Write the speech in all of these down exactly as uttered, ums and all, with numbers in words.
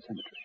cemetery.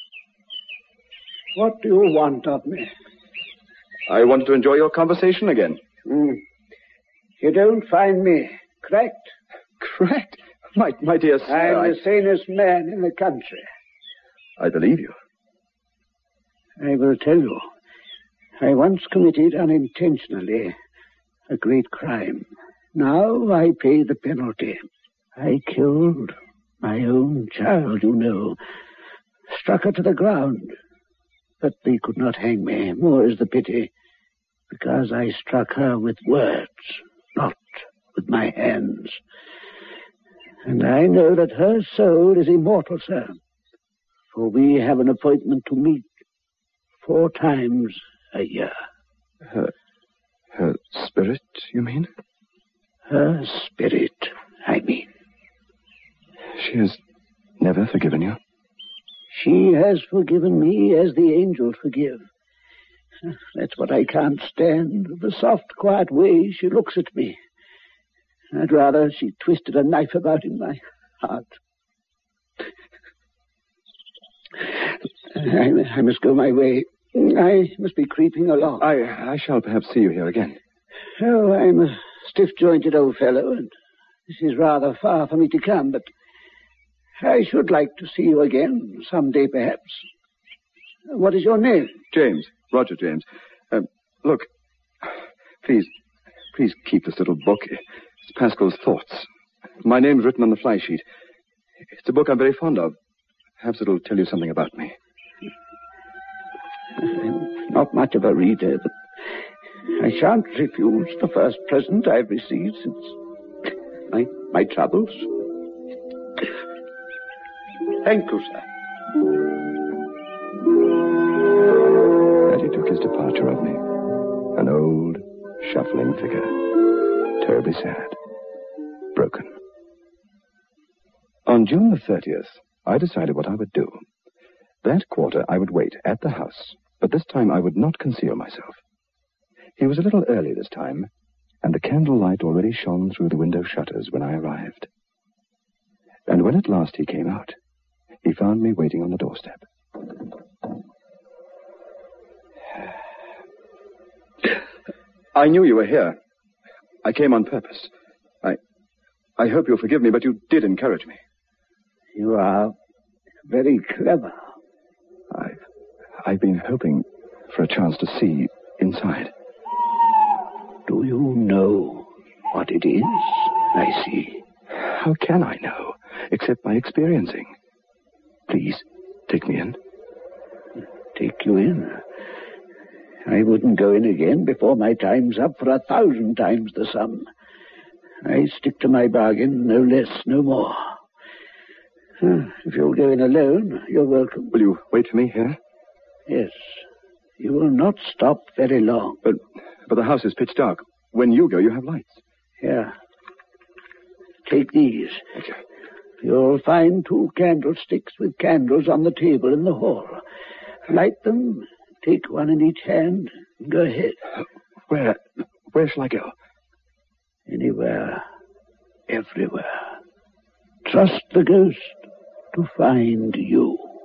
What do you want of me? I wanted to enjoy your conversation again. Mm. You don't find me cracked? Cracked? My, my dear sir, I'm I... the sanest man in the country. I believe you. I will tell you. I once committed unintentionally a great crime. Now I pay the penalty. I killed my own child, you know. Struck her to the ground. But they could not hang me. More is the pity. Because I struck her with words, not with my hands. And I know that her soul is immortal, sir. For we have an appointment to meet four times a year. Her... her spirit, you mean? Her spirit, I mean. She has never forgiven you? She has forgiven me as the angels forgive. That's what I can't stand, the soft, quiet way she looks at me. I'd rather she twisted a knife about in my heart. I, I must go my way. I must be creeping along. I, I shall perhaps see you here again. Oh, I'm a stiff-jointed old fellow, and this is rather far for me to come, but I should like to see you again someday, perhaps. What is your name? James. Roger James. Uh, look, please, please keep this little book. It's Pascal's Thoughts. My name's written on the fly sheet. It's a book I'm very fond of. Perhaps it'll tell you something about me. I'm not much of a reader, but I shan't refuse the first present I've received since my, my troubles. Thank you, sir. And he took his departure of me. An old, shuffling figure. Terribly sad. Broken. On June the thirtieth, I decided what I would do. That quarter I would wait at the house, but this time I would not conceal myself. He was a little early this time, and the candlelight already shone through the window shutters when I arrived. And when at last he came out, he found me waiting on the doorstep. I knew you were here. I came on purpose. I I hope you'll forgive me, but you did encourage me. You are very clever. I've, I've been hoping for a chance to see inside. Do you know what it is I see? How can I know, except by experiencing? Please, take me in. Take you in? I wouldn't go in again before my time's up for a thousand times the sum. I stick to my bargain, no less, no more. If you'll go in alone, you're welcome. Will you wait for me here? Yes. You will not stop very long. But, but the house is pitch dark. When you go, you have lights. Here. Take these. Thank you. You'll find two candlesticks with candles on the table in the hall. Light them, take one in each hand, and go ahead. Where, where shall I go? Anywhere, everywhere. Trust the ghost to find you.